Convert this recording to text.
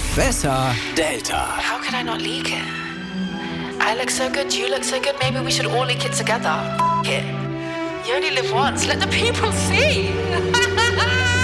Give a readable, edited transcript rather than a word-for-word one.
Besser Delta. How could I not leak it? I look so good, you look so good, maybe we should all leak it together. F it. You only live once, let the people see.